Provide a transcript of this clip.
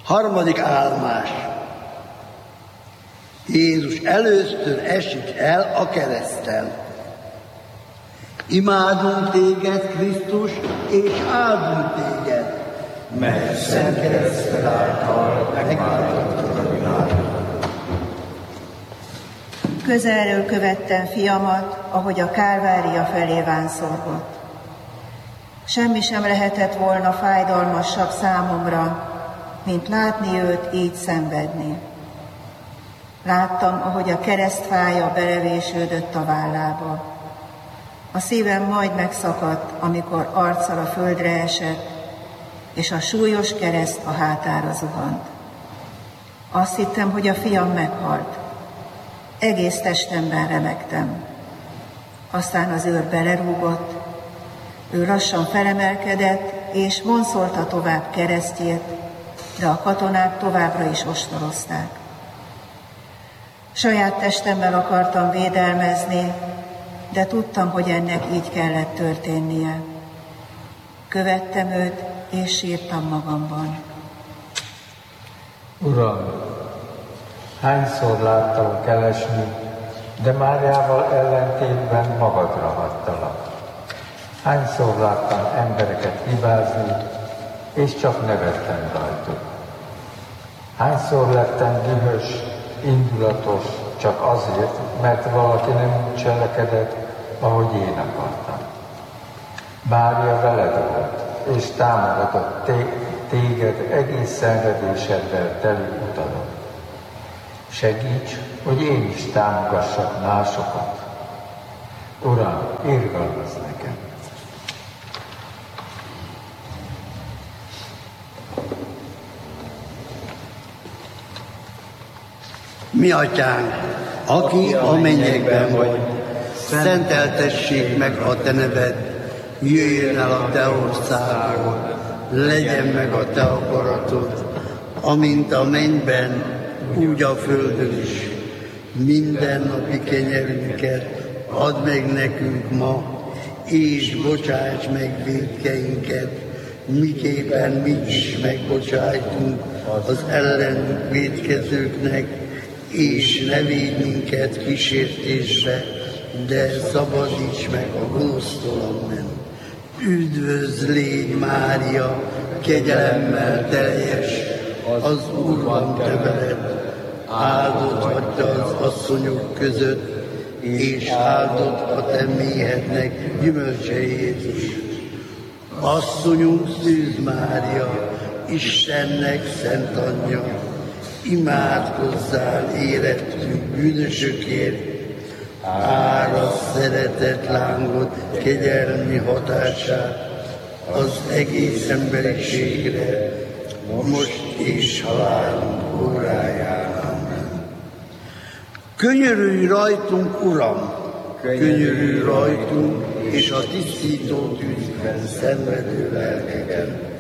Harmadik állomás. Jézus először esik el a kereszten. Imádunk téged, Krisztus, és áldunk téged, mert szent kereszted által megváltottad a világot. Közelről követtem fiamat, ahogy a Kálvária felé vánszorgott. Semmi sem lehetett volna fájdalmasabb számomra, mint látni őt így szenvedni. Láttam, ahogy a keresztfája belevésődött a vállába. A szívem majd megszakadt, amikor arccal a földre esett, és a súlyos kereszt a hátára zuhant. Azt hittem, hogy a fiam meghalt. Egész testemben remegtem. Aztán az őr belerúgott, ő lassan felemelkedett, és vonszolta tovább keresztjét, de a katonák továbbra is ostorozták. Saját testemmel akartam védelmezni, de tudtam, hogy ennek így kellett történnie. Követtem őt, és sírtam magamban. Uram, hányszor láttalak elesni, de Máriával ellentétben magadra hagytalak. Hányszor láttam embereket hibázni, és csak nevettem rajtuk. Hányszor lettem dühös, indulatos, csak azért, mert valaki nem úgy cselekedett, ahogy én akartam. Mária veled volt, és támogatott téged egész szenvedéseddel teli utadon. Segíts, hogy én is támogassak másokat. Uram, irgalmazz nekem! Mi atyánk, aki a mennyekben vagy, szenteltessék meg a te neved, jöjjön el a te országod, legyen meg a te akaratod, amint a mennyben, úgy a földön is. Mindennapi kenyerünket add meg nekünk ma, és bocsáss meg vétkeinket, miképpen mi is megbocsájtunk az ellenünk vétkezőknek, és ne védj minket kísértésre, de szabadíts meg a gonosztól, amen. Üdvözl légy, Mária, kegyelemmel teljes, az Úr van te veled, áldott vagy te az asszonyok között, és áldott a te méhednek gyümölcse Jézus. Asszonyunk Szűz Mária, Istennek szent anyja, imádkozzál érettünk bűnösökért, árasz szeretet lángot, kegyelmi hatását az egész emberiségre, most és halálunk óráján. Amen. Könyörülj rajtunk, Uram! Könyörülj rajtunk, és a tisztító tűzben szenvedő lelkeken.